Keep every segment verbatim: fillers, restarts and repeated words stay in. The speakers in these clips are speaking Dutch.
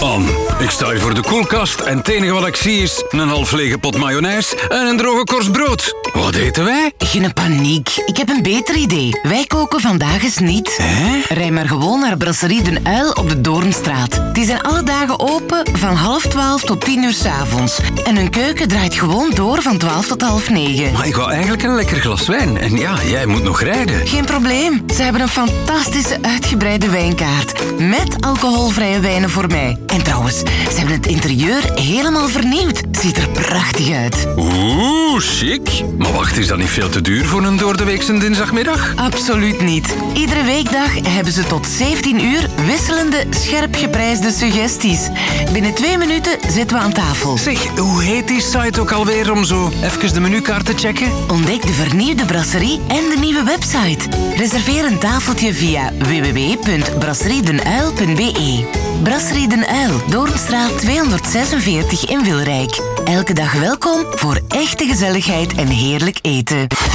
An, ik sta hier voor de koelkast en het enige wat ik zie is een half lege pot mayonaise en een droge korst brood. Wat eten wij? Geen paniek. Ik heb een beter idee. Wij koken vandaag eens niet. Hè? Rij maar gewoon naar Brasserie Den Uil op de Doornstraat. Die zijn alle dagen open van half twaalf tot tien uur 's avonds. En hun keuken draait gewoon door van twaalf tot half negen. Maar ik wil eigenlijk een lekker glas wijn. En ja, jij moet nog rijden. Geen probleem. Ze hebben een fantastische uitgebreide wijnkaart. Met alcoholvrije wijnen voor mij. En trouwens, ze hebben het interieur helemaal vernieuwd. Het ziet er prachtig uit. Oeh, chic. Maar wacht, is dat niet veel te duur voor een doordeweekse dinsdagmiddag? Absoluut niet. Iedere weekdag hebben ze tot zeventien uur wisselende, scherp geprijsde suggesties. Binnen twee minuten zitten we aan tafel. Zeg, hoe heet die site ook alweer om zo even de menukaart te checken? Ontdek de vernieuwde brasserie en de nieuwe website. Reserveer een tafeltje via w w w punt brasseriedenuil punt b e. Brasserie Den Uil, Doornstraat tweehonderdzesenveertig in Wilrijk. Elke dag welkom voor echte gezelligheid en heerlijk eten.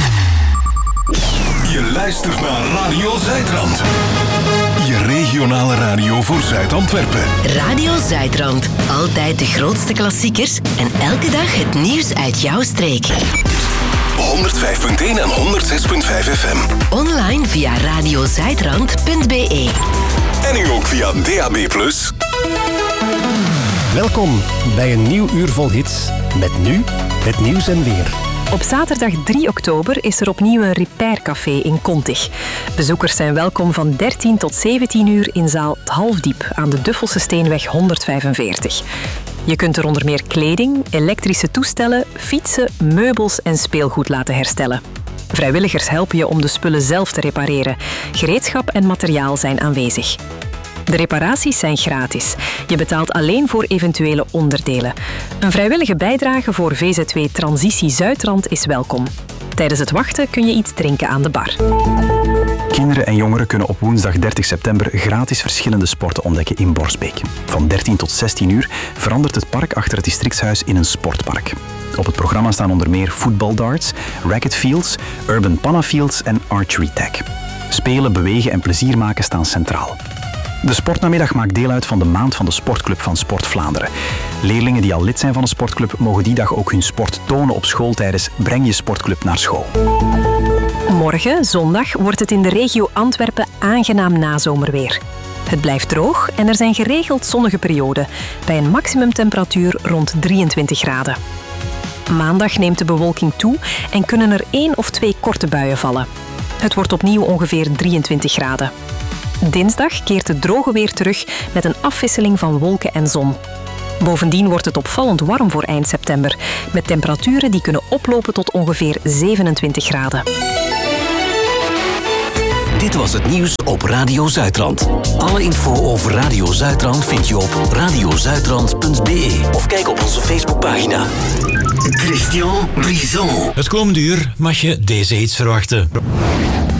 Je luistert naar Radio Zuidrand. Je regionale radio voor Zuid-Antwerpen. Radio Zuidrand. Altijd de grootste klassiekers en elke dag het nieuws uit jouw streek. honderdvijf punt één en honderdzes punt vijf F M. Online via radiozuidrand punt b e. En nu ook via D A B plus. Welkom bij een nieuw uur vol hits. Met nu het nieuws en weer. Op zaterdag drie oktober is er opnieuw een Repair Café in Kontig. Bezoekers zijn welkom van dertien tot zeventien uur in zaal Het Halfdiep aan de Duffelse Steenweg honderdvijfenveertig. Je kunt er onder meer kleding, elektrische toestellen, fietsen, meubels en speelgoed laten herstellen. Vrijwilligers helpen je om de spullen zelf te repareren. Gereedschap en materiaal zijn aanwezig. De reparaties zijn gratis. Je betaalt alleen voor eventuele onderdelen. Een vrijwillige bijdrage voor V Z W Transitie Zuidrand is welkom. Tijdens het wachten kun je iets drinken aan de bar. Kinderen en jongeren kunnen op woensdag dertig september gratis verschillende sporten ontdekken in Borsbeek. Van dertien tot zestien uur verandert het park achter het districtshuis in een sportpark. Op het programma staan onder meer voetbaldarts, racketfields, urban pannafields en archery tag. Spelen, bewegen en plezier maken staan centraal. De sportnamiddag maakt deel uit van de maand van de sportclub van Sport Vlaanderen. Leerlingen die al lid zijn van de sportclub mogen die dag ook hun sport tonen op school tijdens Breng je sportclub naar school. Morgen, zondag, wordt het in de regio Antwerpen aangenaam nazomerweer. Het blijft droog en er zijn geregeld zonnige perioden, bij een maximumtemperatuur rond drieëntwintig graden. Maandag neemt de bewolking toe en kunnen er één of twee korte buien vallen. Het wordt opnieuw ongeveer drieëntwintig graden. Dinsdag keert het droge weer terug met een afwisseling van wolken en zon. Bovendien wordt het opvallend warm voor eind september, met temperaturen die kunnen oplopen tot ongeveer zevenentwintig graden. Dit was het nieuws op Radio Zuidrand. Alle info over Radio Zuidrand vind je op radiozuidrand punt b e of kijk op onze Facebookpagina. Christian Brison. Het komende uur mag je deze hits verwachten.